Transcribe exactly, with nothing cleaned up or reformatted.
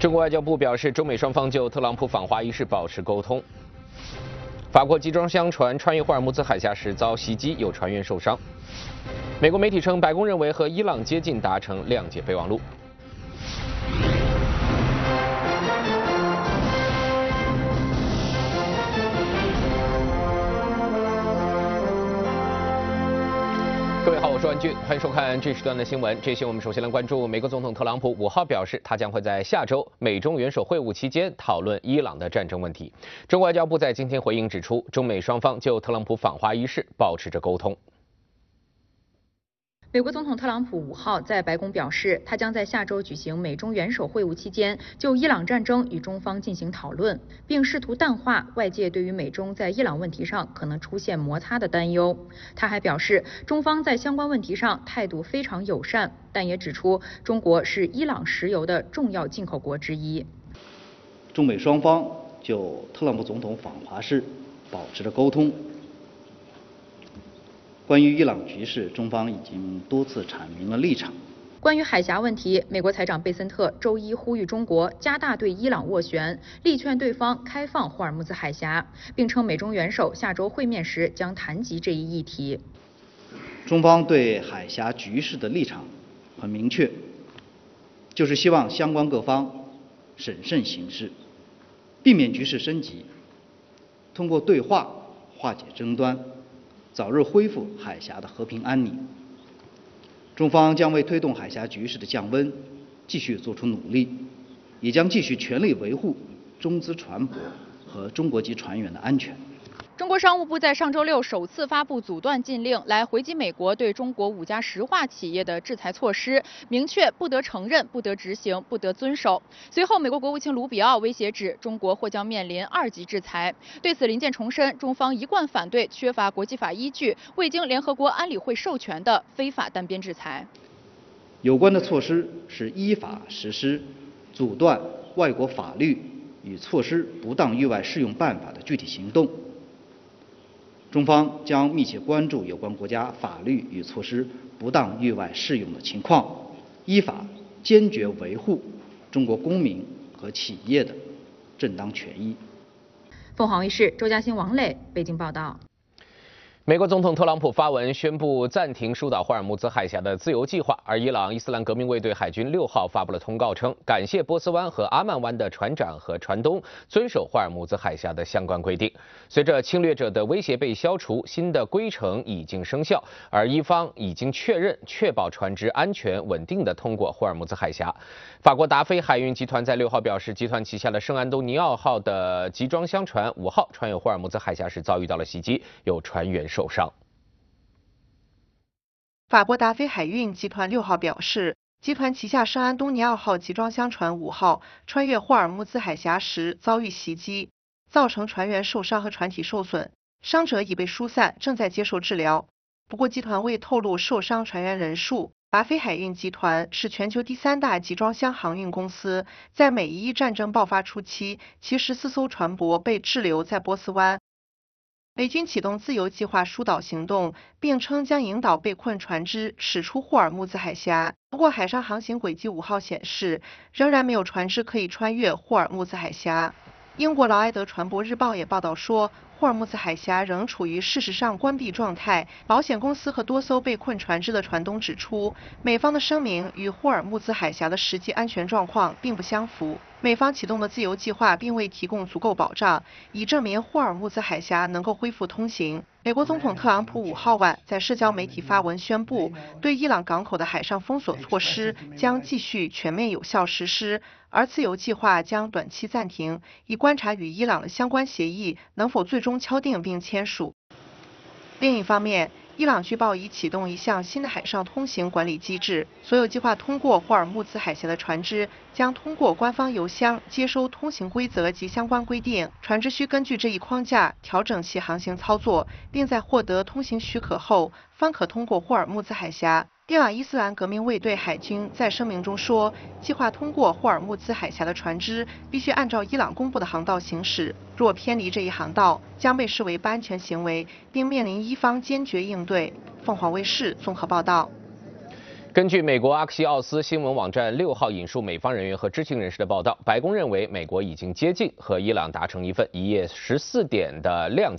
中国外交部表示，中美双方就特朗普访华一事保持沟通。法国集装箱船穿越霍尔木兹海峡时遭袭击，有船员受伤。美国媒体称，白宫认为和伊朗接近达成谅解备忘录。各位好，我是万军，欢迎收看这时段的新闻。这些我们首先来关注，美国总统特朗普五号表示，他将会在下周美中元首会晤期间讨论伊朗的战争问题。中国外交部在今天回应指出，中美双方就特朗普访华一事保持着沟通。 美国总统特朗普五号在白宫表示，他将在下周举行美中元首会晤期间就伊朗战争与中方进行讨论，并试图淡化外界对于美中在伊朗问题上可能出现摩擦的担忧。他还表示，中方在相关问题上态度非常友善，但也指出中国是伊朗石油的重要进口国之一。 中美双方就特朗普总统访华事保持着沟通。关于伊朗局势，中方已经多次阐明了立场。 关于海峡问题，美国财长贝森特周一呼吁中国加大对伊朗斡旋，力劝对方开放霍尔木兹海峡，并称美中元首下周会面时将谈及这一议题。 中方对海峡局势的立场很明确，就是希望相关各方审慎行事，避免局势升级，通过对话化解争端，早日恢复海峡的和平安宁。中方将为推动海峡局势的降温继续做出努力，也将继续全力维护中资船舶和中国籍船员的安全。 中国商务部在上周六首次发布阻断禁令，来回击美国对中国五家石化企业的制裁措施，明确不得承认、不得执行、不得遵守。随后，美国国务卿卢比奥威胁指，中国或将面临二级制裁。对此，林健重申，中方一贯反对缺乏国际法依据、未经联合国安理会授权的非法单边制裁。 有关的措施是依法实施阻断外国法律与措施不当域外适用办法的具体行动。中方将密切关注有关国家法律与措施不当域外适用的情况，依法坚决维护中国公民和企业的正当权益。 凤凰卫视周嘉欣、王磊北京报道。 美国总统特朗普发文宣布暂停疏导霍尔木兹海峡的自由计划，而伊朗伊斯兰革命卫队海军六号发布了通告称，感谢波斯湾和阿曼湾的船长和船东遵守霍尔木兹海峡的相关规定。随着侵略者的威胁被消除，新的规程已经生效，而伊方已经确认确保船只安全稳定地通过霍尔木兹海峡。法国达菲海运集团在六号表示，集团旗下的圣安东尼奥号的集装箱船五号穿越霍尔木兹海峡时遭遇到了袭击，有船员受伤。 法国达菲海运集团六号表示，集团旗下圣安东尼奥号集装箱船五号穿越霍尔木兹海峡时遭遇袭击，造成船员受伤和船体受损，伤者已被疏散，正在接受治疗。不过，集团未透露受伤船员人数。达菲海运集团是全球第三大集装箱航运公司，在美伊战争爆发初期，其十四艘船舶被滞留在波斯湾。美军启动自由计划疏导行动，并称将引导被困船只驶出霍尔木兹海峡。不过，海上航行轨迹五号显示，仍然没有船只可以穿越霍尔木兹海峡。英国劳埃德船舶日报也报道说，霍尔木兹海峡仍处于事实上关闭状态。保险公司和多艘被困船只的船东指出，美方的声明与霍尔木兹海峡的实际安全状况并不相符。美方启动的自由计划并未提供足够保障，以证明霍尔木兹海峡能够恢复通行。美国总统特朗普五号晚在社交媒体发文宣布，对伊朗港口的海上封锁措施将继续全面有效实施，而自由计划将短期暂停，以观察与伊朗的相关协议能否最终敲定并签署。另一方面，伊朗据报已启动一项新的海上通行管理机制，所有计划通过霍尔木兹海峡的船只将通过官方邮箱接收通行规则及相关规定，船只需根据这一框架调整其航行操作，并在获得通行许可后方可通过霍尔木兹海峡。伊朗伊斯兰革命卫队海军在声明中说，计划通过霍尔木兹海峡的船只必须按照伊朗公布的航道行驶，若偏离这一航道，将被视为不安全行为，并面临伊方坚决应对。凤凰卫视综合报道。 根据美国阿克西奥斯新闻网站六号引述美方人员和知情人士的报道，白宫认为美国已经接近和伊朗达成一份一页十四点的谅解